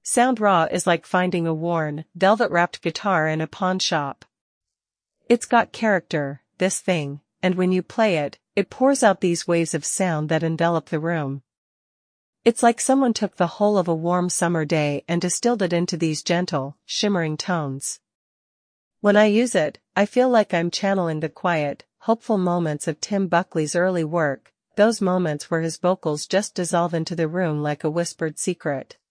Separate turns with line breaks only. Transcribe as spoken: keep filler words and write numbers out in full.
Sound Raw is like finding a worn, velvet-wrapped guitar in a pawn shop. It's got character, this thing, and when you play it, it pours out these waves of sound that envelop the room. It's like someone took the whole of a warm summer day and distilled it into these gentle, shimmering tones. When I use it, I feel like I'm channeling the quiet, hopeful moments of Tim Buckley's early work, those moments where his vocals just dissolve into the room like a whispered secret.